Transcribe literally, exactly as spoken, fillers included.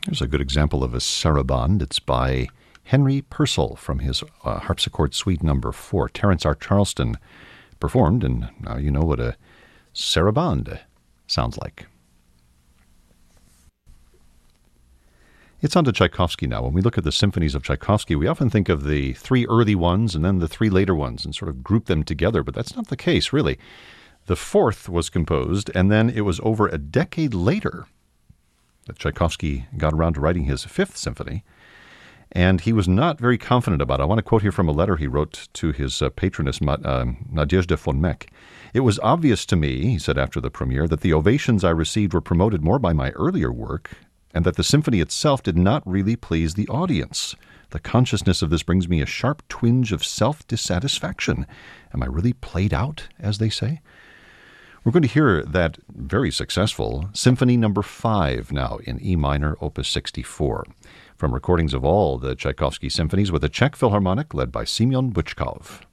Here's a good example of a sarabande. It's by Henry Purcell from his uh, harpsichord suite number four. Terence R. Charleston performed, and now you know what a sarabande sounds like. It's on to Tchaikovsky now. When we look at the symphonies of Tchaikovsky, we often think of the three early ones and then the three later ones and sort of group them together, but that's not the case, really. The fourth was composed, and then it was over a decade later that Tchaikovsky got around to writing his fifth symphony, and he was not very confident about it. I want to quote here from a letter he wrote to his uh, patroness, uh, Nadezhda von Meck. "It was obvious to me," he said after the premiere, "that the ovations I received were promoted more by my earlier work, and that the symphony itself did not really please the audience. The consciousness of this brings me a sharp twinge of self-dissatisfaction. Am I really played out, as they say?" We're going to hear that very successful Symphony Number five now in E minor, Opus sixty-four, from recordings of all the Tchaikovsky symphonies with the Czech Philharmonic led by Semyon Bychkov.